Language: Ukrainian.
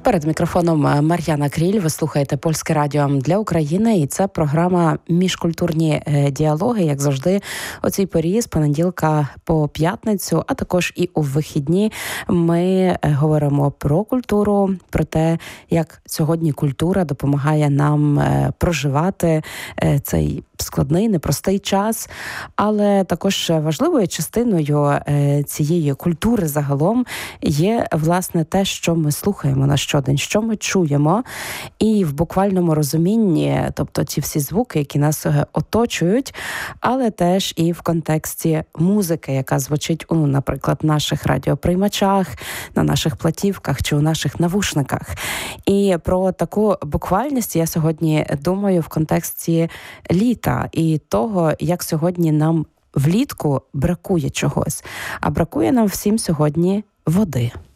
Перед мікрофоном Мар'яна Кріль. Ви слухаєте Польське радіо для України. І це програма «Міжкультурні діалоги», як завжди, о цій порі з понеділка по п'ятницю, а також і у вихідні ми говоримо про культуру, про те, як сьогодні культура допомагає нам проживати цей складний, непростий час. Але також важливою частиною цієї культури загалом є, власне, те, що ми слухаємо на щодень, що ми чуємо. І в буквальному розумінні, тобто ті всі звуки, які нас оточують, але теж і в контексті музики, яка звучить у, наприклад, наших радіоприймачах, на наших платівках чи у наших навушниках. І про таку буквальність я сьогодні думаю в контексті літа і того, як сьогодні нам влітку бракує чогось. А бракує нам всім сьогодні води.